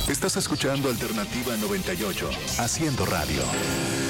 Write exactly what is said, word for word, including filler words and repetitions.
Estás escuchando Alternativa noventa y ocho, haciendo radio.